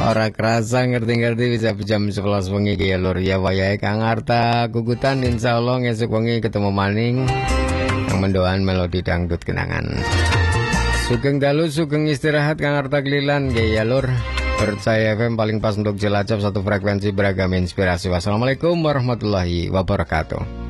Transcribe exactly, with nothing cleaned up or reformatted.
Ora kerasa ngerti-ngerti bisa jam sebelas wengi ya lur ya wayahe Kang Arta gugutan insyaallah ngesuk wengi ketemu maning yang mendoan melodi dangdut kenangan. Sugeng dalu sugeng istirahat Kang Arta kelilan ya lur. Percaya F M paling pas untuk Cilacap, satu frekuensi beragam inspirasi. Wassalamualaikum warahmatullahi wabarakatuh.